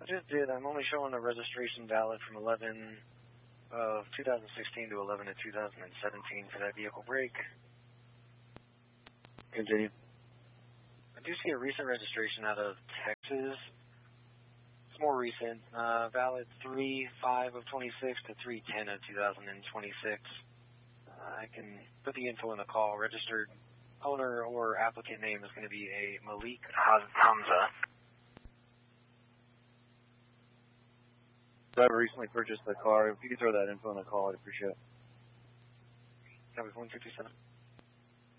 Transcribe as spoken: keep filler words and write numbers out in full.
I just did. I'm only showing a registration valid from eleven of two thousand sixteen to eleven of two thousand seventeen for that vehicle break. Continue. I do see a recent registration out of Texas. It's more recent. Uh, valid three five of twenty-six to three ten of two thousand twenty-six. Uh, I can put the info in the call. Registered owner or applicant name is going to be a Malik Hamza. So I recently purchased the car. If you could throw that info in the call, I'd appreciate it. That was one fifty-seven.